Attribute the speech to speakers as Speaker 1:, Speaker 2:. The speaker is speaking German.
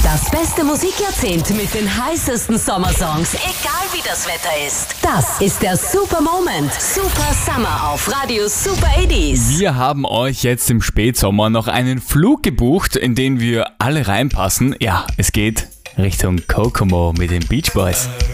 Speaker 1: Das beste Musikjahrzehnt mit den heißesten Sommersongs, egal wie das Wetter ist. Das ist der Super Moment. Super Summer auf Radio Super 80s.
Speaker 2: Wir haben euch jetzt im Spätsommer noch einen Flug gebucht, in den wir alle reinpassen. Ja, es geht Richtung Kokomo mit den Beach Boys.